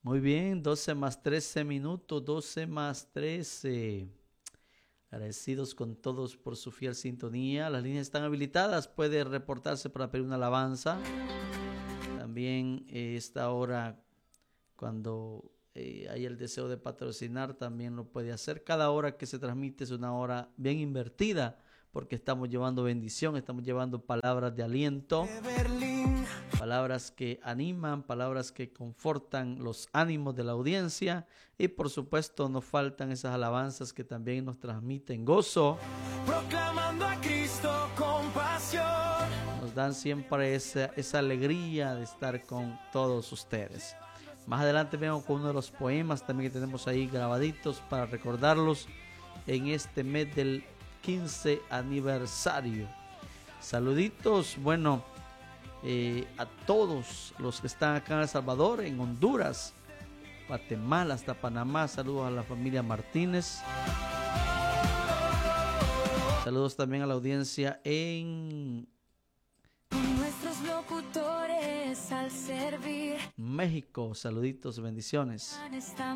Muy bien, 12 más 13 minutos, 12 más 13. Agradecidos con todos por su fiel sintonía. Las líneas están habilitadas. Puede reportarse para pedir una alabanza. También esta hora, cuando hay el deseo de patrocinar, también lo puede hacer. Cada hora que se transmite es una hora bien invertida, porque estamos llevando bendición, estamos llevando palabras de aliento, palabras que animan, palabras que confortan los ánimos de la audiencia, y por supuesto nos faltan esas alabanzas que también nos transmiten gozo, proclamando a Cristo con pasión. Nos dan siempre esa alegría de estar con todos ustedes. Más adelante vengo con uno de los poemas también que tenemos ahí grabaditos para recordarlos en este mes del 15 aniversario. Saluditos, bueno, a todos los que están acá en El Salvador, en Honduras, Guatemala, hasta Panamá. Saludos a la familia Martínez. Saludos también a la audiencia en nuestros locutores al servir México. Saluditos, bendiciones.